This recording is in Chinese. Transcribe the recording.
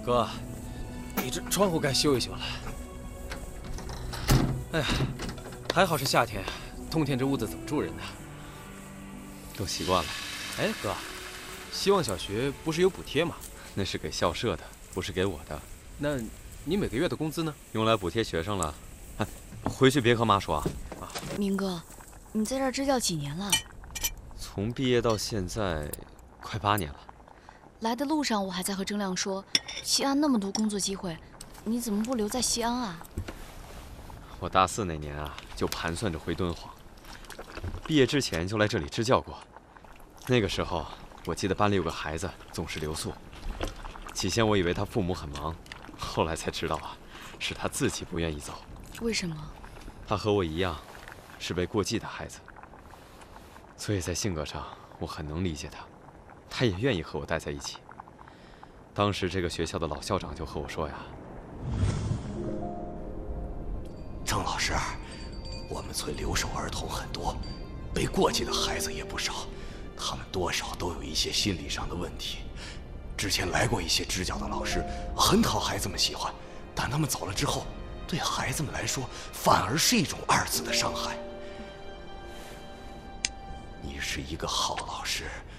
哥，你这窗户该修一修了。哎呀，还好是夏天，冬天这屋子怎么住人呢？ 都习惯了。 哎，哥，希望小学不是有补贴吗？ 那是给校舍的，不是给我的。 那你每个月的工资呢？ 用来补贴学生了。哎，回去别和妈说啊。 明哥，你在这儿支教几年了？ 从毕业到现在，快8年了。 来的路上我还在和郑亮说，西安那么多工作机会，你怎么不留在西安啊？ 我大4那年啊，就盘算着回敦煌。毕业之前就来这里支教过。那个时候，我记得班里有个孩子总是留宿。起先我以为他父母很忙，后来才知道啊，是他自己不愿意走。 为什么？ 他和我一样，是被过继的孩子，所以在性格上我很能理解他，他也愿意和我待在一起。当时这个学校的老校长就和我说呀：“ 郑老师，我们村留守儿童很多，被过继的孩子也不少，他们多少都有一些心理上的问题。之前来过一些支教的老师，很讨孩子们喜欢，但他们走了之后，对孩子们来说反而是一种2次的伤害。你是一个好老师，